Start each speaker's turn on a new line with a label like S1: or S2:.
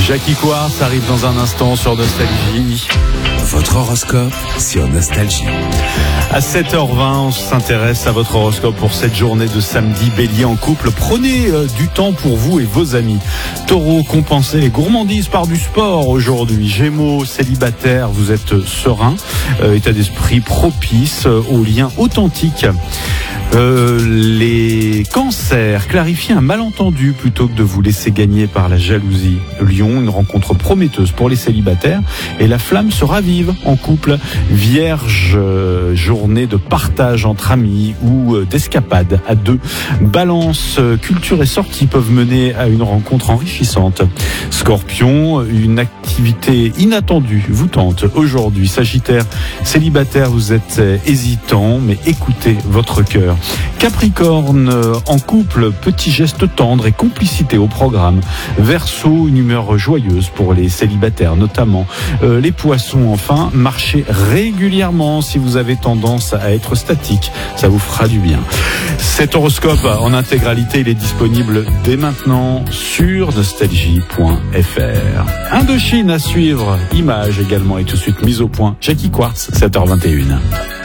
S1: Jackie Quartz arrive dans un instant sur Nostalgie.
S2: Votre horoscope sur Nostalgie.
S1: À 7h20, on s'intéresse à votre horoscope pour cette journée de samedi. Bélier en couple, prenez du temps pour vous et vos amis. Taureau, compensez les gourmandises par du sport aujourd'hui. Gémeaux, célibataire, vous êtes serein. État d'esprit propice aux liens authentiques. Les cancers, clarifiez un malentendu plutôt que de vous laisser gagner par la jalousie. Lion, une rencontre prometteuse pour les célibataires et la flamme se ravive en couple. Vierge, journée de partage entre amis ou d'escapade à deux. Balance, culture et sortie peuvent mener à une rencontre enrichissante. Scorpion, une activité inattendue vous tente aujourd'hui. Sagittaire, célibataire, vous êtes hésitant mais écoutez votre cœur. Capricorne, en couple, petit geste tendre et complicité au programme. Verseau, une humeur joyeuse pour les célibataires notamment. Les poissons, enfin, marchez régulièrement si vous avez tendance à être statique. Ça vous fera du bien. Cet horoscope en intégralité, il est disponible dès maintenant sur nostalgie.fr. Indochine à suivre, images également et tout de suite mise au point. Jackie Quartz, 7h21.